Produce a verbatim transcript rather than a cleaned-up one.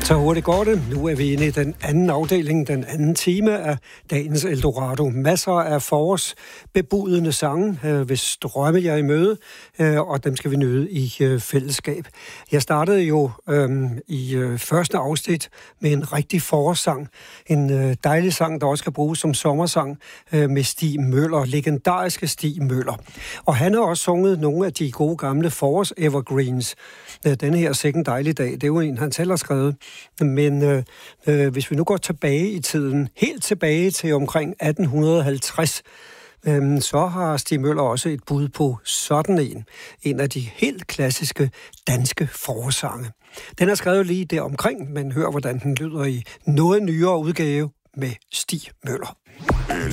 Så hurtigt går det. Nu er vi inde i den anden afdeling, den anden time af dagens Eldorado. Masser af forårsbebudende sange, øh, hvis drømme jeg i møde, øh, og dem skal vi nyde i øh, fællesskab. Jeg startede jo øh, i øh, første afsnit med en rigtig forårssang. En øh, dejlig sang, der også kan bruges som sommersang øh, med Stig Møller, legendariske Stig Møller. Og han har også sunget nogle af de gode gamle forårs-evergreens. Øh, denne her Sikken dejlig dag, det er jo en, han selv har skrevet. Men øh, øh, hvis vi nu går tilbage i tiden, helt tilbage til omkring atten halvtreds, øh, så har Stig Møller også et bud på sådan en. En af de helt klassiske danske forårssange. Den er skrevet lige der omkring, men hør hvordan den lyder i noget nyere udgave med Stig Møller.